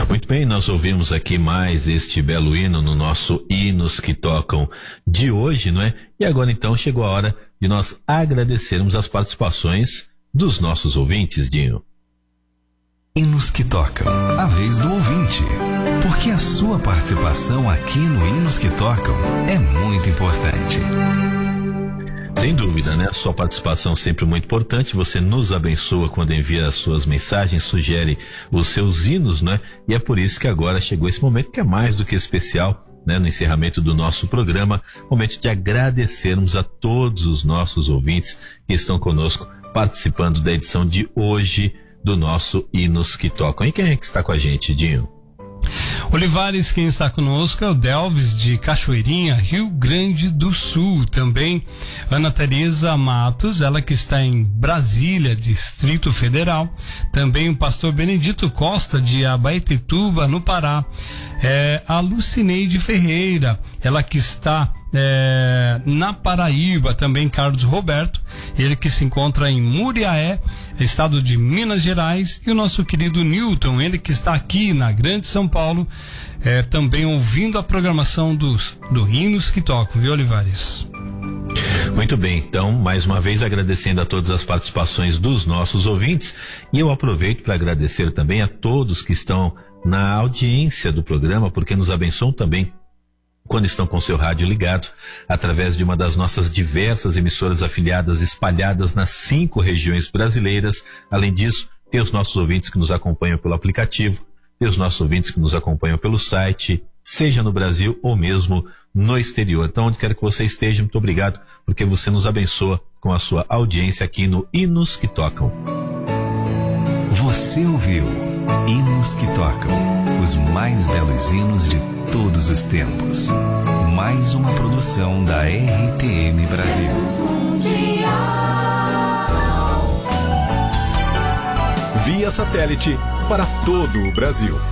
Muito bem, nós ouvimos aqui mais este belo hino no nosso Hinos que Tocam de hoje, não é? E agora então chegou a hora de nós agradecermos as participações dos nossos ouvintes, Dinho. Hinos que Tocam, a vez do ouvinte. Porque a sua participação aqui no Hinos que Tocam é muito importante. Sem dúvida, né? A sua participação sempre muito importante. Você nos abençoa quando envia as suas mensagens, sugere os seus hinos, né? E é por isso que agora chegou esse momento que é mais do que especial, né? No encerramento do nosso programa, momento de agradecermos a todos os nossos ouvintes que estão conosco participando da edição de hoje do nosso Hinos que Tocam. E quem é que está com a gente, Dinho? Olivares, quem está conosco é o Delvis de Cachoeirinha, Rio Grande do Sul. Também Ana Tereza Matos, ela que está em Brasília, Distrito Federal. Também o pastor Benedito Costa de Abaetetuba, no Pará. A Lucineide Ferreira, ela que está na Paraíba. Também Carlos Roberto, ele que se encontra em Muriaé, estado de Minas Gerais. E o nosso querido Newton, ele que está aqui na Grande São Paulo, também ouvindo a programação do Hinos que Tocam, viu, Olivares? Muito bem, então, mais uma vez agradecendo a todas as participações dos nossos ouvintes, e eu aproveito para agradecer também a todos que estão na audiência do programa, porque nos abençoam também quando estão com seu rádio ligado, através de uma das nossas diversas emissoras afiliadas espalhadas nas 5 regiões brasileiras. Além disso, tem os nossos ouvintes que nos acompanham pelo aplicativo, tem os nossos ouvintes que nos acompanham pelo site, seja no Brasil ou mesmo no exterior. Então, onde quer que você esteja, muito obrigado, porque você nos abençoa com a sua audiência aqui no Hinos que Tocam. Você ouviu Hinos que Tocam, os mais belos hinos de todos os tempos. Mais uma produção da RTM Brasil. Via satélite para todo o Brasil.